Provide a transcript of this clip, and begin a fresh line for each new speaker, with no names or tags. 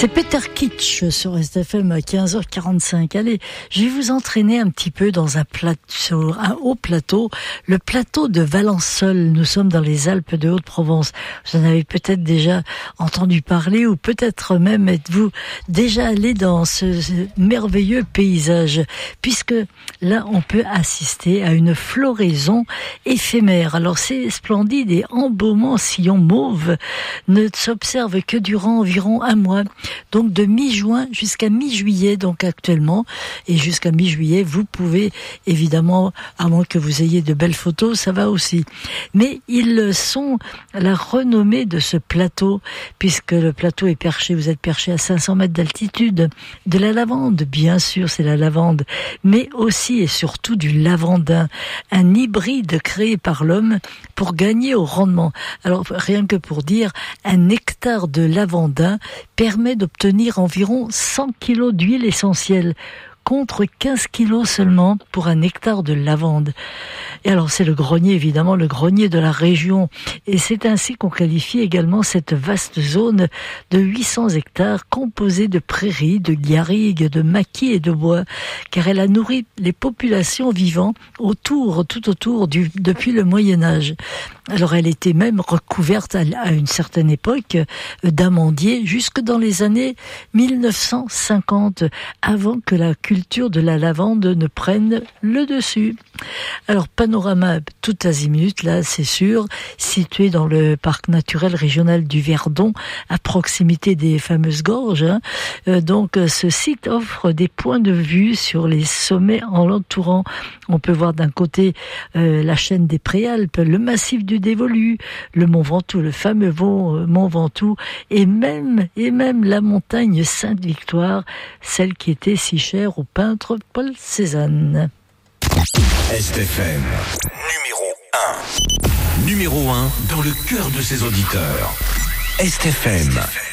C'est Peter Kitsch sur STFM à 15h45. Allez, je vais vous entraîner un petit peu dans un haut plateau, le plateau de Valençol. Nous sommes dans les Alpes de Haute-Provence. Vous en avez peut-être déjà entendu parler ou peut-être même êtes-vous déjà allé dans ce merveilleux paysage, puisque là, on peut assister à une floraison éphémère. Alors, c'est splendide et embaumant sillon mauve ne s'observe que durant environ un mois. Donc de mi-juin jusqu'à mi-juillet, donc actuellement, et jusqu'à mi-juillet, vous pouvez évidemment, à moins que vous ayez de belles photos, ça va aussi. Mais ils sont la renommée de ce plateau, puisque le plateau est perché, vous êtes perché à 500 mètres d'altitude, de la lavande, bien sûr, c'est la lavande, mais aussi et surtout du lavandin, un hybride créé par l'homme pour gagner au rendement. Alors rien que pour dire, un hectare de lavandin permet d'obtenir environ 100 kg d'huile essentielle, contre 15 kilos seulement pour un hectare de lavande. Et alors c'est le grenier, évidemment, le grenier de la région. Et c'est ainsi qu'on qualifie également cette vaste zone de 800 hectares composée de prairies, de garrigues, de maquis et de bois, car elle a nourri les populations vivant tout autour depuis le Moyen-Âge. Alors elle était même recouverte à une certaine époque d'amandiers jusque dans les années 1950, avant que la culture de la lavande ne prenne le dessus. Alors panorama tout azimut, là c'est sûr, situé dans le parc naturel régional du Verdon, à proximité des fameuses gorges. Donc ce site offre des points de vue sur les sommets en l'entourant. On peut voir d'un côté la chaîne des Préalpes, le massif du Dévolu, le Mont Ventoux, le fameux Mont Ventoux, et même la montagne Sainte-Victoire, celle qui était si chère au peintre Paul Cézanne.
STFM, numéro 1 dans le cœur de ses auditeurs. STFM.